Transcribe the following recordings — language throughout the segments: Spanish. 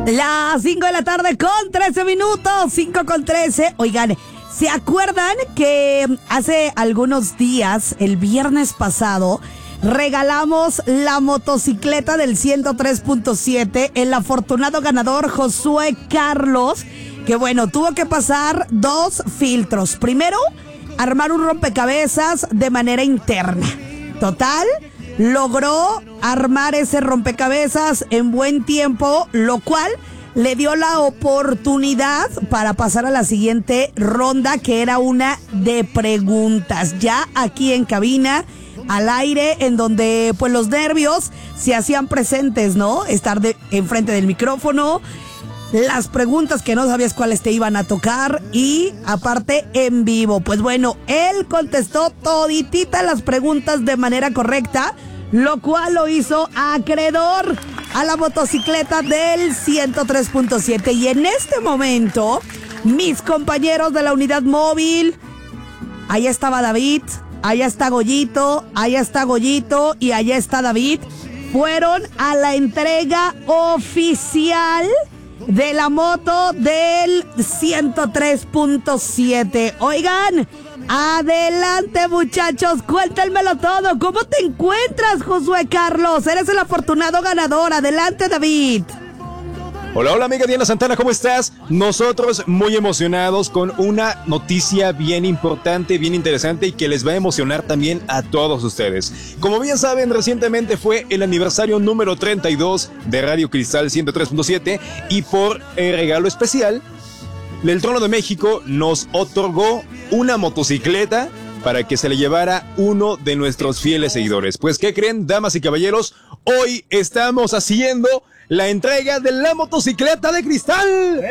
Las 5 de la tarde con 13 minutos, 5 con 13. Oigan, ¿se acuerdan que hace algunos días, el viernes pasado, regalamos la motocicleta del 103.7? El afortunado ganador Josué Carlos, que bueno, tuvo que pasar 2 filtros. Primero, armar un rompecabezas de manera interna. Total, logró armar ese rompecabezas en buen tiempo, lo cual le dio la oportunidad para pasar a la siguiente ronda, que era una de preguntas. Ya aquí en cabina, al aire, en donde pues los nervios se hacían presentes, ¿no? Estar enfrente del micrófono, las preguntas que no sabías cuáles te iban a tocar y aparte en vivo. Pues bueno, él contestó toditita las preguntas de manera correcta, lo cual lo hizo acreedor a la motocicleta del 103.7. Y en este momento, mis compañeros de la unidad móvil, allá estaba David, allá está Goyito, allá está Goyito y allá está David, fueron a la entrega oficial de la moto del 103.7. Oigan, adelante muchachos, cuéntenmelo todo. ¿Cómo te encuentras, Josué Carlos? Eres el afortunado ganador. Adelante, David. Hola amiga Diana Santana, ¿cómo estás? Nosotros muy emocionados con una noticia bien importante, bien interesante y que les va a emocionar también a todos ustedes. Como bien saben, recientemente fue el aniversario número 32 de Radio Cristal 103.7 y por regalo especial, el Trono de México nos otorgó una motocicleta para que se le llevara uno de nuestros fieles seguidores. Pues, ¿qué creen, damas y caballeros? Hoy estamos haciendo la entrega de la motocicleta de cristal.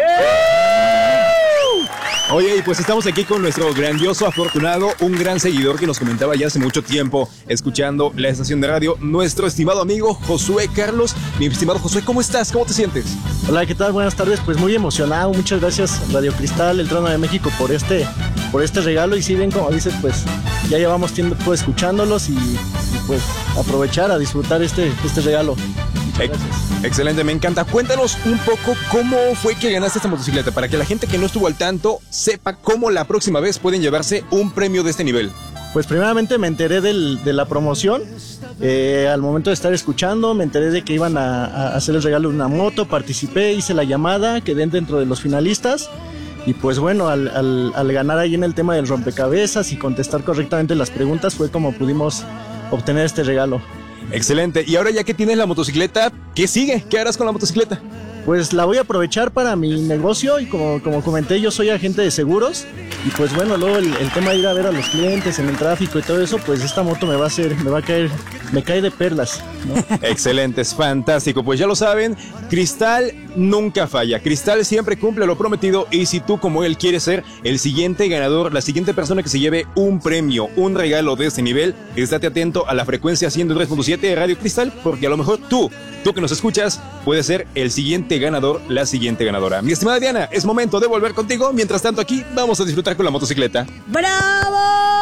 Oye, y pues estamos aquí con nuestro grandioso afortunado, un gran seguidor que nos comentaba ya hace mucho tiempo, escuchando la estación de radio, nuestro estimado amigo Josué Carlos. Mi estimado Josué, ¿cómo estás? ¿Cómo te sientes? Hola, ¿qué tal? Buenas tardes. Pues muy emocionado. Muchas gracias Radio Cristal, el Trono de México, por este regalo. Y si bien, como dices, pues ya llevamos tiempo escuchándolos y pues aprovechar a disfrutar este regalo. Excelente, me encanta. Cuéntanos un poco cómo fue que ganaste esta motocicleta, para que la gente que no estuvo al tanto sepa cómo la próxima vez pueden llevarse un premio de este nivel. Pues primeramente me enteré de la promoción. Al momento de estar escuchando, me enteré de que iban a hacer el regalo de una moto. Participé, hice la llamada, quedé dentro de los finalistas. Y pues bueno, al ganar ahí en el tema del rompecabezas y contestar correctamente las preguntas, fue como pudimos obtener este regalo. Excelente. Y ahora, ya que tienes la motocicleta, ¿qué sigue? ¿Qué harás con la motocicleta? Pues la voy a aprovechar para mi negocio y como comenté, yo soy agente de seguros y pues bueno, luego el tema de ir a ver a los clientes en el tráfico y todo eso, pues esta moto me cae de perlas, ¿no? Excelente, es fantástico. Pues ya lo saben, Cristal nunca falla. Cristal siempre cumple lo prometido y si tú, como él, quieres ser el siguiente ganador, la siguiente persona que se lleve un premio, un regalo de este nivel, estate atento a la frecuencia 103.7 de Radio Cristal, porque a lo mejor tú que nos escuchas, puedes ser el siguiente ganador, la siguiente ganadora. Mi estimada Diana, es momento de volver contigo. Mientras tanto, aquí vamos a disfrutar con la motocicleta. ¡Bravo!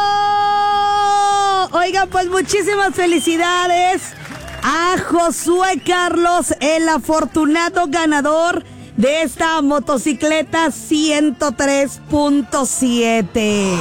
Oigan, pues muchísimas felicidades a Josué Carlos, el afortunado ganador de esta motocicleta 103.7.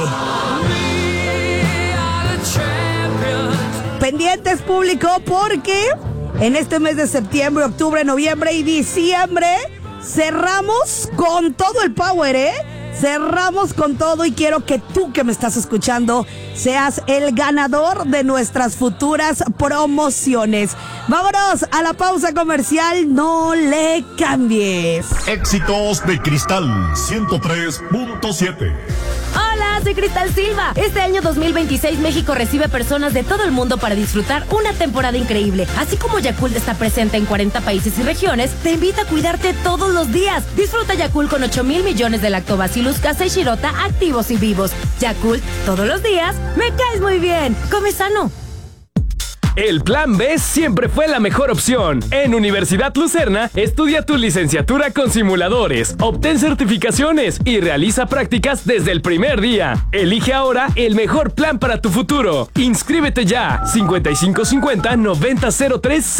Pendientes, público, porque en este mes de septiembre, octubre, noviembre y diciembre cerramos con todo el power, Cerramos con todo y quiero que tú, que me estás escuchando, seas el ganador de nuestras futuras promociones. Vámonos a la pausa comercial, no le cambies. Éxitos de Cristal 103.7. Hola, soy Cristal Silva. Este año 2026 México recibe personas de todo el mundo para disfrutar una temporada increíble. Así como Yakult está presente en 40 países y regiones, te invita a cuidarte todos los días. Disfruta Yakult con 8,000 millones de lactobacillus casei shirota activos y vivos. Yakult, todos los días, me caes muy bien. Come sano. El Plan B siempre fue la mejor opción. En Universidad Lucerna, estudia tu licenciatura con simuladores, obtén certificaciones y realiza prácticas desde el primer día. Elige ahora el mejor plan para tu futuro. Inscríbete ya. 5550 9003